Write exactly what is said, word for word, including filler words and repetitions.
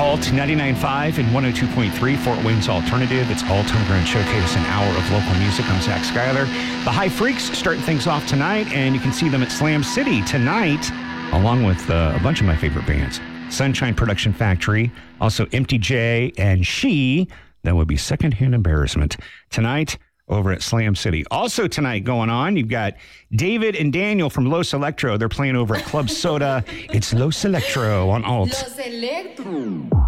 Alt ninety-nine point five and one oh two point three, Fort Wayne's Alternative. It's Alt Homegrown Showcase, an hour of local music. I'm Zach Schuyler. The High Freaks starting things off tonight, and you can see them at Slam City tonight, along with uh, a bunch of my favorite bands. Sunshine Production Factory, also Empty J and She. That would be Secondhand Embarrassment. Tonight, over at Slam City. Also tonight going on, you've got David and Daniel from Los Electro. They're playing over at Club Soda. It's Los Electro on Alt. Los Electro.